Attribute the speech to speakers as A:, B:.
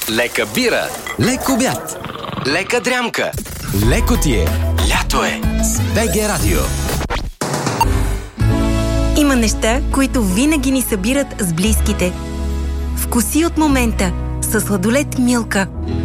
A: Лека бира.
B: Лек обяд.
A: Лека дрямка.
B: Леко ти е.
A: Лято е.
B: С БГ Радио.
C: Има неща, които винаги ни събират с близките. Вкуси от момента със сладолед Милка.